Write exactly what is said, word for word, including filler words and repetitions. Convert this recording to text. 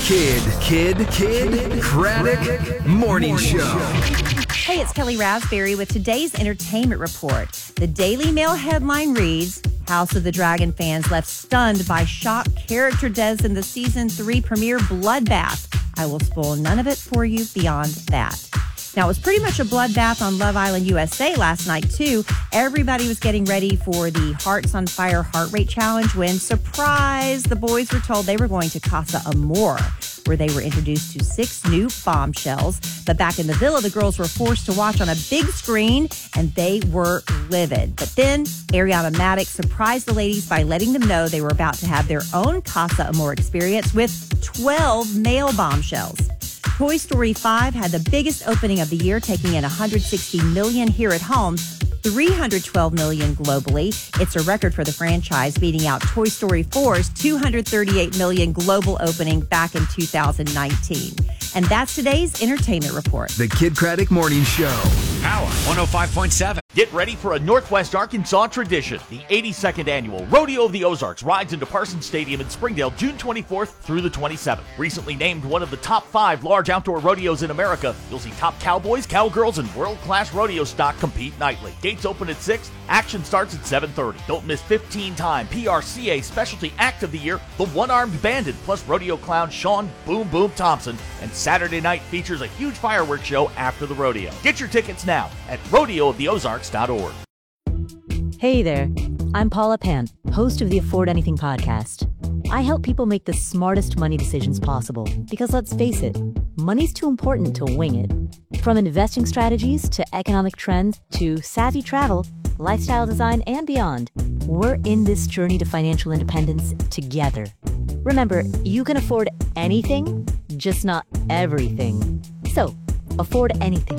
Kid, Kid, Kid, Craddock Morning Show. Hey, it's Kelly Raspberry with today's entertainment report. The Daily Mail headline reads, House of the Dragon fans left stunned by shock character deaths in the season three premiere Bloodbath. I will spoil none of it for you beyond that. Now, it was pretty much a bloodbath on Love Island U S A last night, too. Everybody was getting ready for the Hearts on Fire Heart Rate Challenge when, surprise, the boys were told they were going to Casa Amor, where they were introduced to six new bombshells. But back in the villa, the girls were forced to watch on a big screen, and they were livid. But then Ariana Madix surprised the ladies by letting them know they were about to have their own Casa Amor experience with twelve male bombshells. Toy Story five had the biggest opening of the year, taking in one hundred sixty million dollars here at home, three hundred twelve million dollars globally. It's a record for the franchise, beating out Toy Story four's two hundred thirty-eight million dollars global opening back in two thousand nineteen. And that's today's entertainment report. The Kid Craddock Morning Show. Power one oh five point seven. Get ready for a Northwest Arkansas tradition. The eighty-second annual Rodeo of the Ozarks rides into Parsons Stadium in Springdale June twenty-fourth through the twenty-seventh. Recently named one of the top five large outdoor rodeos in America, you'll see top cowboys, cowgirls, and world-class rodeo stock compete nightly. Gates open at six. Action starts at seven thirty. Don't miss fifteen-time P R C A Specialty Act of the Year, the One-Armed Bandit, plus rodeo clown Sean Boom Boom Thompson. And Saturday night features a huge fireworks show after the rodeo. Get your tickets now at rodeo of the ozarks dot org. Hey there, I'm Paula Pan, host of the Afford Anything podcast. I help people make the smartest money decisions possible because, let's face it, money's too important to wing it. From investing strategies to economic trends to savvy travel, lifestyle design, and beyond, we're in this journey to financial independence together. Remember, you can afford anything, just not everything. So, afford anything.